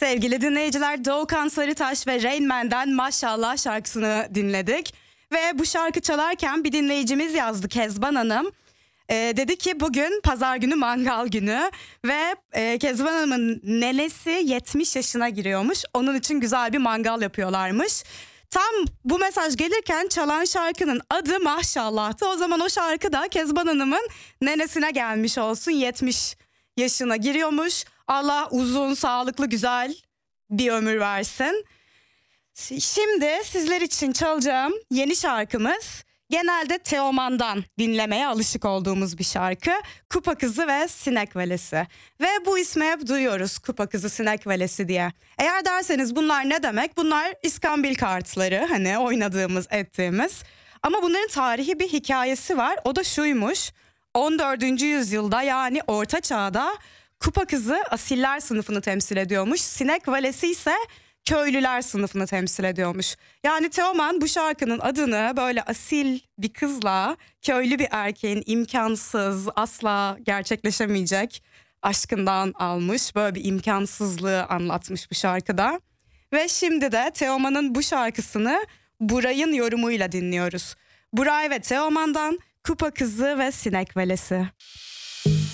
Sevgili dinleyiciler, Doğukan Sarıtaş ve Rain Man'den Maşallah şarkısını dinledik. Ve bu şarkı çalarken bir dinleyicimiz yazdı, Kezban Hanım. Dedi ki bugün pazar günü mangal günü ve Kezban Hanım'ın nenesi 70 yaşına giriyormuş. Onun için güzel bir mangal yapıyorlarmış. Tam bu mesaj gelirken çalan şarkının adı Maşallah'tı. O zaman o şarkı da Kezban Hanım'ın nenesine gelmiş olsun, 70 yaşına giriyormuş. Allah uzun, sağlıklı, güzel bir ömür versin. Şimdi sizler için çalacağım yeni şarkımız genelde Teoman'dan dinlemeye alışık olduğumuz bir şarkı. Kupa Kızı ve Sinek Velesi. Ve bu ismi hep duyuyoruz, Kupa Kızı, Sinek Velesi diye. Eğer derseniz bunlar ne demek? Bunlar iskambil kartları, hani oynadığımız, ettiğimiz. Ama bunların tarihi bir hikayesi var. O da şuymuş: 14. yüzyılda, yani Orta Çağ'da Kupa Kızı asiller sınıfını temsil ediyormuş. Sinek Velesi ise köylüler sınıfını temsil ediyormuş. Yani Teoman bu şarkının adını böyle asil bir kızla köylü bir erkeğin imkansız, asla gerçekleşemeyecek aşkından almış. Böyle bir imkansızlığı anlatmış bu şarkıda. Ve şimdi de Teoman'ın bu şarkısını Buray'ın yorumuyla dinliyoruz. Buray ve Teoman'dan Kupa Kızı ve Sinek Velesi.